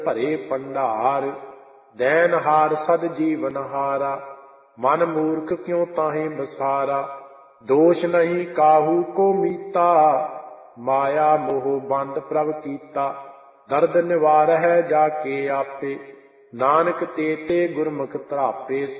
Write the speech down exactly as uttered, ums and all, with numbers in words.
ਭਰੇ ਭੰਡਾਰ। ਦੈਨਹਾਰ ਸਦ ਜੀਵਨਹਾਰਾ, ਮਨ ਮੂਰਖ ਕਿਉ ਤਾਹੇ ਬਸਾਰਾ। ਦੋਸ਼ ਨਹੀਂ ਕਾਹੂ ਕੋ ਮੀਤਾ, ਮਾਇਆ ਮੋਹ ਬੰਦ ਪ੍ਰਭ ਕੀਤਾ। ਦਰਦ ਨਿਵਾਰਹਿ ਜਾ ਕੇ ਆਪੇ, ਨਾਨਕ ਤੇ ਤੇ ਗੁਰਮੁਖ ਧਰਾਪੇ।